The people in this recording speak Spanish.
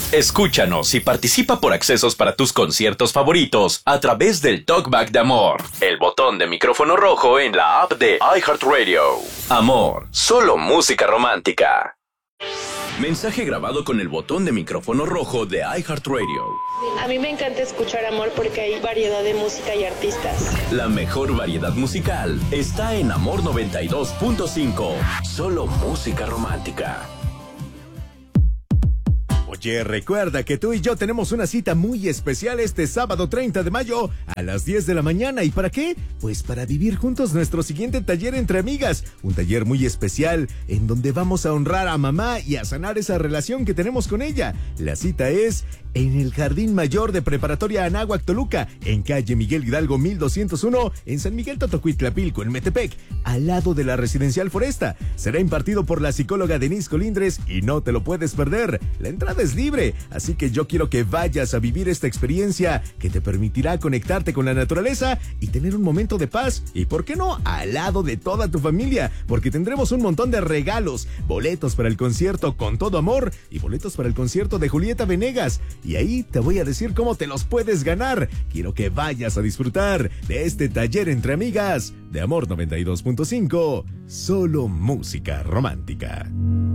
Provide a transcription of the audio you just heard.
Escúchanos y participa por accesos para tus conciertos favoritos a través del Talkback de Amor, el botón de micrófono rojo en la app de iHeartRadio. Amor, solo música romántica. Mensaje grabado con el botón de micrófono rojo de iHeartRadio. A mí me encanta escuchar Amor porque hay variedad de música y artistas. La mejor variedad musical está en Amor 92.5. Solo música romántica. Oye, recuerda que tú y yo tenemos una cita muy especial este sábado 30 de mayo a las 10 de la mañana. ¿Y para qué? Pues para vivir juntos nuestro siguiente taller entre amigas. Un taller muy especial en donde vamos a honrar a mamá y a sanar esa relación que tenemos con ella. La cita es en el Jardín Mayor de Preparatoria Anáhuac Toluca, en calle Miguel Hidalgo 1201, en San Miguel Totocuitlapilco, en Metepec, al lado de la Residencial Foresta. Será impartido por la psicóloga Denise Colindres y no te lo puedes perder. La entrada es libre, así que yo quiero que vayas a vivir esta experiencia que te permitirá conectarte con la naturaleza y tener un momento de paz y, ¿por qué no?, al lado de toda tu familia, porque tendremos un montón de regalos, boletos para el concierto Con Todo Amor y boletos para el concierto de Julieta Venegas, y ahí te voy a decir cómo te los puedes ganar. Quiero que vayas a disfrutar de este taller entre amigas de Amor 92.5, solo música romántica.